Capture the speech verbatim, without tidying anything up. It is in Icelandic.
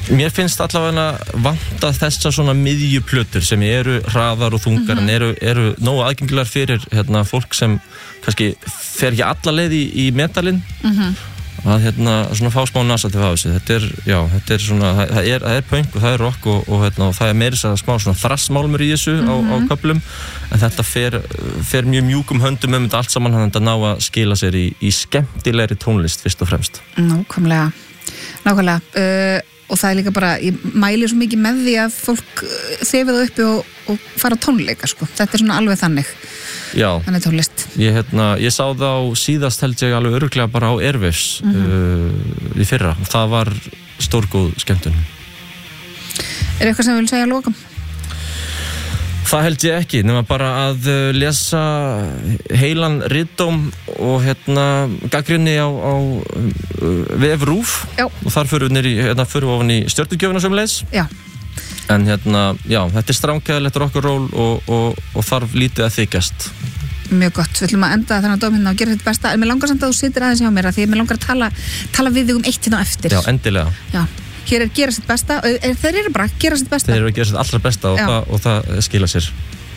Mér finnst allavega vanta þessa svona miðjuplötur sem eru hraðar og þungar mm-hmm. en eru, eru nógu aðgengilegar fyrir hérna, fólk sem kannski fer ekki alla leið í, í metalinn mm-hmm. að hérna svona fá smá nasa til þessu. Þetta er, já, þetta er svona, það, það er, það er punk og það er rock og, og, hérna, og það er meira þess að smá svona þrassmálmur í þessu mm-hmm. á, á köflum en þetta fer, fer mjög mjúkum höndum um þetta allt saman hann þetta ná að skila sér í, í skemmtilegri tónlist fyrst og fremst. Nákvæmlega, nákvæmlega. Uh, og það er líka bara, ég mæli svo mikið með því að fólk þefið það uppi og, og fara tónleika, sko. Þetta er svona alveg þannig. Já, þannig tónlist. Ég, hérna, ég sá það á síðast held ég alveg örugglega bara á Airwaves mm-hmm. uh, í fyrra. Það var stórgóð skemmtun. Er eitthvað sem við viljum segja að loka? Það held ég ekki, nema bara að lesa heilan ritdóm og hérna gagnrýni á, á vef RÚV og þar förum við niður í, hérna förum við ofan í stjörnugjöfuna sömuleiðis. Já. En hérna, já, þetta er strángæðilegt rock'n'roll og, og, og þarf lítið að þykjast. Mjög gott, við ætlum að enda þennan dóm hérna og gera þetta besta, en mér langar samt að þú sitir aðeins hjá mér að því að mér langar að tala, tala við þig um eitt hérna eftir. Já, endilega. Já. Hér er gera sitt besta, þeir eru bara að gera sitt besta. Þeir eru að gera sitt allra besta og, það, og það skila sér.